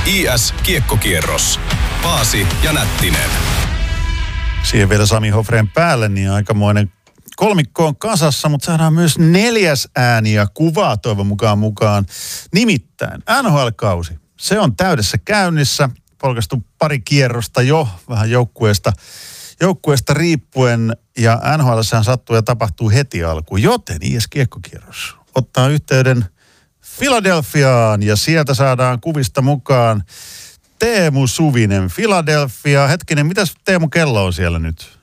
IS Kiekkokierros. Paasi ja Nättinen. Siihen vielä Sami Hofreen päälle, niin aikamoinen kolmikko on kasassa, mutta saadaan myös 4. ääni ja kuvaa toivon mukaan. Nimittäin NHL-kausi. Se on täydessä käynnissä. Polkastu pari kierrosta jo vähän joukkueesta riippuen. Ja NHL:ssähän sattuu ja tapahtuu heti alkuun. Joten IS Kiekkokierros ottaa yhteyden Philadelphiaan ja sieltä saadaan kuvista mukaan Teemu Suvinen. Philadelphia. Hetkinen, mitäs Teemu kello on siellä nyt?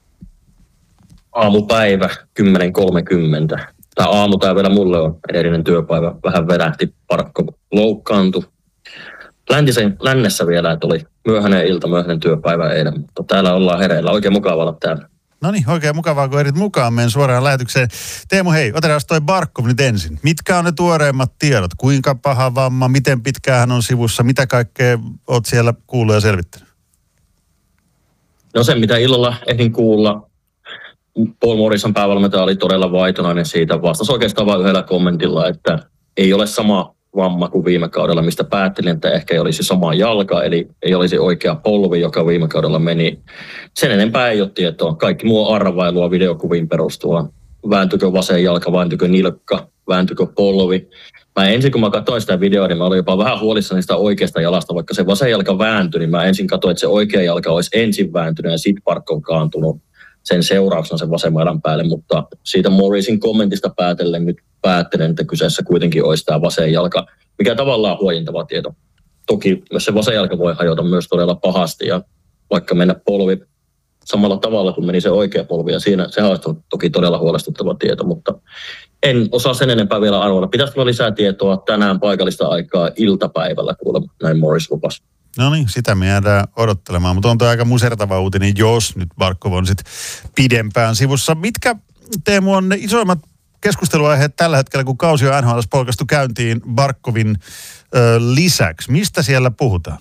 Aamupäivä 10.30. Tämä aamu tää vielä mulle on edellinen työpäivä. Vähän verähti, Parkko loukkaantui. Lännessä vielä, että oli myöhäinen työpäivä eilen, mutta täällä ollaan hereillä. Oikein mukava olla täällä. No niin, oikein mukavaa, kun erit mukaan meidän suoraan lähetykseen. Teemu, hei, otetaan toi Barkov nyt ensin. Mitkä on ne tuoreimmat tiedot? Kuinka paha vamma, miten pitkään hän on sivussa, mitä kaikkea oot siellä kuullut ja selvittänyt? No se, mitä illalla ehdin kuulla, Paul Morrison päävalmentaja oli todella vaitonainen siitä. Vastasi oikeastaan vain yhdellä kommentilla, että ei ole sama vamma kuin viime kaudella, mistä päättelin, että ehkä ei olisi sama jalka, eli ei olisi oikea polvi, joka viime kaudella meni. Sen enempää ei ole tietoa. Kaikki muu arvailua videokuviin perustua. Vääntykö vasen jalka, vääntykö nilkka, vääntykö polvi. Ensin kun mä katsoin sitä videoa, niin mä olin jopa vähän huolissani sitä oikeasta jalasta. Vaikka se vasen jalka vääntyi, niin mä ensin katsoin, että se oikea jalka olisi ensin vääntynyt ja sitten Parkko on kaantunut sen seurauksena sen vasemman jalan päälle. Mutta siitä Morrisin kommentista päätellen nyt päättelen, että kyseessä kuitenkin olisi tämä vasen jalka, mikä tavallaan huojentava tieto. Toki myös se vasen jalka voi hajota myös todella pahasti ja vaikka mennä polvi samalla tavalla kuin meni se oikea polvi ja siinä se on toki todella huolestuttava tieto, mutta en osaa sen enempää vielä arvoida. Pitäisi tulla lisää tietoa tänään paikallista aikaa iltapäivällä, kuulemma näin Morris lupasi. No niin, sitä me jäädään odottelemaan, mutta on tuo aika musertava uutinen, jos nyt Barkov on sitten pidempään sivussa. Mitkä, Teemu, on ne isoimmat keskusteluaiheet tällä hetkellä, kun kausi on NHL:ssä polkastu käyntiin Barkovin lisäksi? Mistä siellä puhutaan?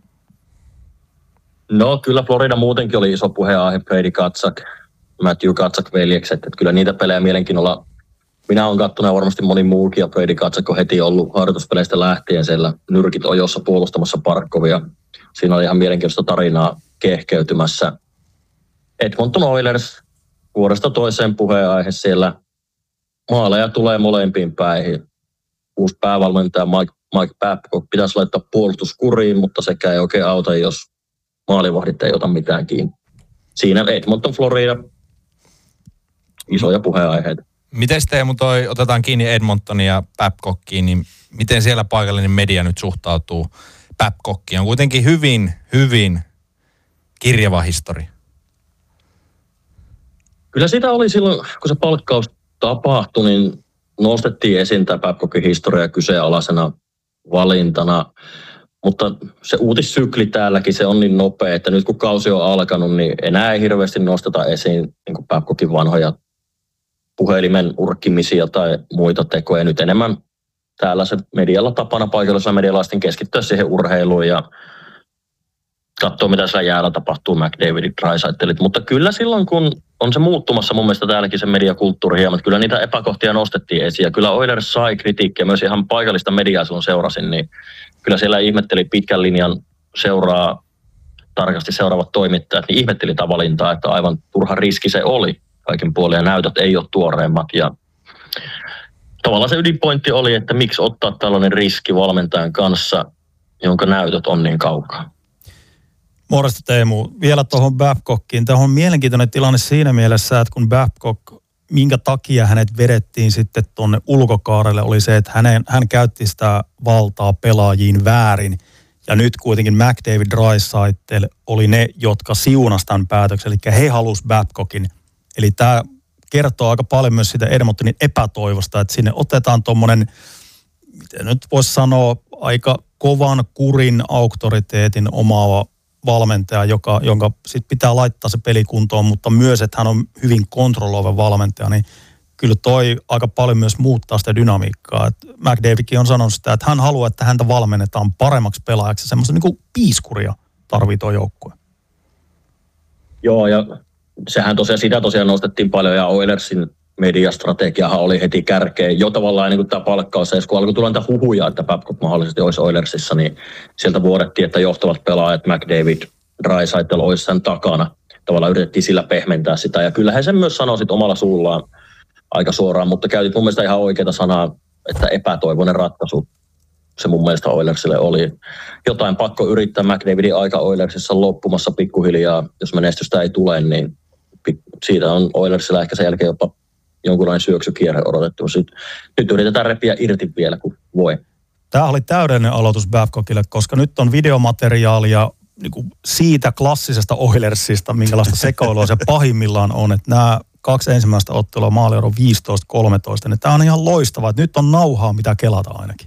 No kyllä Florida muutenkin oli iso puheenaihe, Brady Tkachuk, Matthew Tkachuk-veljekset, että kyllä niitä pelejä mielenkiinnolla. Minä olen katsonut ja varmasti moni muukin ja Brady Tkachuk on heti ollut harjoituspeleistä lähtien siellä nyrkit ojossa puolustamassa Parkkovia. Siinä oli ihan mielenkiintoista tarinaa kehkeytymässä. Edmonton Oilers vuodesta toiseen puheenaihe siellä. Maaleja tulee molempiin päihin. Uusi päävalmentaja Mike Babcock pitäisi laittaa puolustuskuriin, mutta sekä ei oikein auta, jos maalivahdit ei ota mitään kiinni. Siinä Edmonton, Florida, isoja puheenaiheita. Miten Teemu otetaan kiinni Edmontonia ja Babcockiin, niin miten siellä paikallinen media nyt suhtautuu Babcockiin? On kuitenkin hyvin kirjava historia. Kyllä sitä oli silloin, kun se palkkaus tapahtui, niin nostettiin esiin tämä Babcockin historia kyseenalaisena valintana. Mutta se uutissykli täälläkin, se on niin nopea, että nyt kun kausi on alkanut, niin enää ei hirveästi nosteta esiin niin kuin Babcockin vanhoja puhelimen urkkimisia tai muita tekoja. Nyt enemmän täällä se medialla tapana paikallisella medialaisten keskittyä siihen urheiluun ja katsoa, mitä siellä jäällä tapahtuu, McDavidit, Draisaitleit. Mutta kyllä silloin, kun on se muuttumassa mun mielestä täälläkin se mediakulttuuri hieman, kyllä niitä epäkohtia nostettiin esiin. Ja kyllä Oilers sai kritiikkiä myös ihan paikallista mediaa, sun seurasin, niin kyllä siellä ihmetteli pitkän linjan tarkasti seuraavat toimittajat, niin ihmetteli tämä valintaa, että aivan turha riski se oli kaikin puolin ja näytöt ei ole tuoreimmat. Ja tavallaan se ydinpointti oli, että miksi ottaa tällainen riski valmentajan kanssa, jonka näytöt on niin kaukaa. Morjesta Teemu. Vielä tuohon Babcockiin. Tämä on mielenkiintoinen tilanne siinä mielessä, että kun Babcock, minkä takia hänet vedettiin sitten tuonne ulkokaarelle, oli se, että hän käytti sitä valtaa pelaajiin väärin. Ja nyt kuitenkin McDavid, Draisaitl oli ne, jotka siunasi tämän päätöksen. Eli he halusivat Babcockin. Eli tämä kertoo aika paljon myös siitä Edmontonin epätoivosta, että sinne otetaan tuommoinen, miten nyt voisi sanoa, aika kovan kurin auktoriteetin omaava valmentaja, jonka sit pitää laittaa se pelikuntoon, mutta myös, että hän on hyvin kontrolloiva valmentaja, niin kyllä toi aika paljon myös muuttaa sitä dynamiikkaa. Et McDavidkin on sanonut sitä, että hän haluaa, että häntä valmennetaan paremmaksi pelaajaksi. Semmoista niin kuin piiskuria tarvii tuo joukkue. Joo, ja sitä tosiaan nostettiin paljon, ja Oilersin mediastrategiahan oli heti kärkeen. Jo tavallaan niin kuin tämä palkkaus, kun alkoi tulla niitä huhuja, että Babcock mahdollisesti olisi Oilersissa, niin sieltä vuodettiin, että johtavat pelaajat McDavid, Draisaitl olisi sen takana. Tavallaan yritettiin sillä pehmentää sitä, ja kyllä he sen myös sanoi sit omalla suullaan aika suoraan, mutta käytit mun mielestä ihan oikeaa sanaa, että epätoivoinen ratkaisu se mun mielestä Oilersille oli. Jotain pakko yrittää, McDavidin aika Oilersissa loppumassa pikkuhiljaa, jos menestystä ei tule, niin siitä on Oilersilla ehkä sen jälkeen jopa jonkunlainen syöksykierre odotettu. Nyt yritetään repiä irti vielä, kun voi. Tämä oli täydellinen aloitus Babcockille, koska nyt on videomateriaalia niin kuin siitä klassisesta Oilersista, minkälaista sekoilua se pahimmillaan on. Että nämä 2 ensimmäistä ottelua maaliero 15-13, niin tämä on ihan loistavaa. Että nyt on nauhaa, mitä kelata ainakin.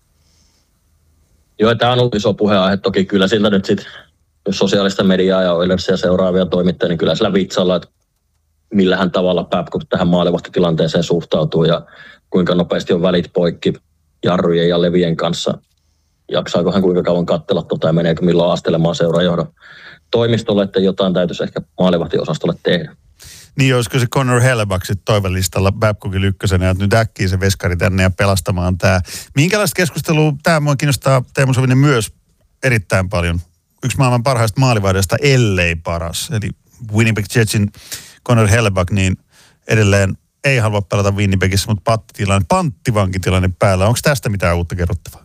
Joo, tämä on ollut iso puheenaihe. Toki kyllä siltä nyt sitten, jos sosiaalista mediaa ja Oilersia seuraavia toimittajia, niin kyllä sillä vitsalla, että millähän tavalla Babcock tähän maalivahtitilanteeseen suhtautuu ja kuinka nopeasti on välit poikki jarrujen ja levien kanssa. Jaksaako hän kuinka kauan katsella ja meneekö milloin astelemaan seuraajohdon toimistolle, että jotain täytyisi ehkä maalivahtiosastolle tehdä. Niin olisiko se Connor Hellebuyck sitten toivelistalla Babcockin ykkösenä, että nyt äkkiä se veskari tänne ja pelastamaan tämä. Minkälaista keskustelua, tämä mua kiinnostaa Teemu Sovinen myös erittäin paljon. Yksi maailman parhaista maalivahdista, ellei paras. Eli Winnipeg Jetsin Connor Hellebuyck, niin edelleen ei halua pelata Winnipegissä, mutta panttivankitilanne päällä. Onko tästä mitään uutta kerrottavaa?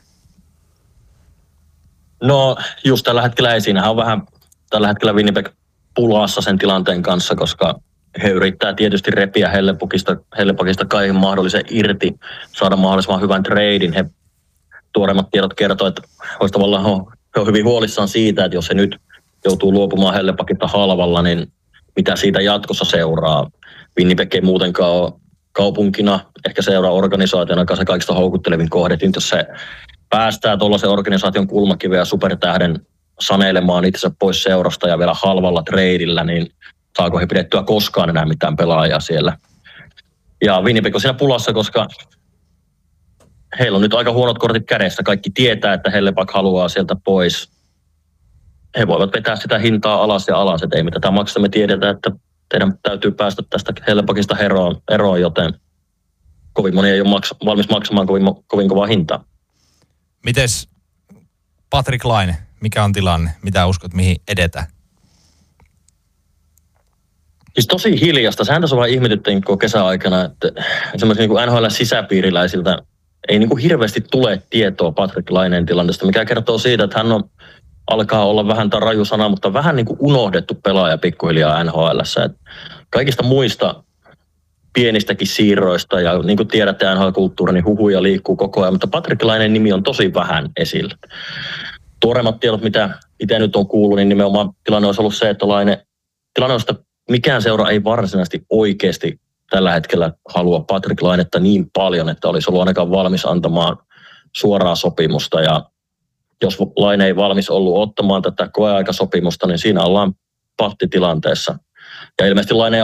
No just tällä hetkellä ei. Siinähän on vähän tällä hetkellä Winnipeg pulassa sen tilanteen kanssa, koska he yrittää tietysti repiä Hellebuyckista kaiken mahdollisen irti, saada mahdollisimman hyvän treidin. He tuoreimmat tiedot kertoo, että he on hyvin huolissaan siitä, että jos he nyt joutuu luopumaan Hellebuyckista halvalla, niin mitä siitä jatkossa seuraa. Winnipeg ei muutenkaan ole kaupunkina, ehkä seuraa organisaationa se kaikista houkuttelevin kohde. Jos se päästää tuollaisen organisaation kulmakiven ja supertähden saneilemaan itsensä pois seurasta ja vielä halvalla treidillä, niin saako he pidettyä koskaan enää mitään pelaajaa siellä. Ja Winnipeg on siinä pulassa, koska heillä on nyt aika huonot kortit kädessä. Kaikki tietää, että Hellebuyck haluaa sieltä pois. He voivat vetää sitä hintaa alas ja alas, että ei mitä tämä maksaa. Me tiedetään, että teidän täytyy päästä tästä Hellebuyckista eroon, joten kovin moni ei ole valmis maksamaan kovin kovaa hintaa. Mites Patrik Laine, mikä on tilanne? Mitä uskot, mihin edetään? Siis tosi hiljasta. Sehän tässä on vaan ihmetyttänyt koko kesäaikana, että esimerkiksi niin NHL-sisäpiiriläisiltä ei niin kuin hirveästi tule tietoa Patrik Laineen tilanteesta, mikä kertoo siitä, että hän alkaa olla vähän tämä raju sana, mutta vähän niin kuin unohdettu pelaaja pikkuhiljaa NHL:ssä. Et kaikista muista pienistäkin siirroista ja niin kuin tiedätte NHL-kulttuuri, niin huhuja liikkuu koko ajan, mutta Patrik Laineen nimi on tosi vähän esillä. Tuoreimmat tiedot, mitä itse nyt on kuullut, niin nimenomaan tilanne olisi ollut se, että tilanne on, että mikään seura ei varsinaisesti oikeasti tällä hetkellä halua Patrik Lainetta niin paljon, että olisi ollut ainakaan valmis antamaan suoraa sopimusta. Ja jos Laine ei valmis ollut ottamaan tätä koeaikasopimusta, niin siinä ollaan pattitilanteessa. Ja ilmeisesti Laine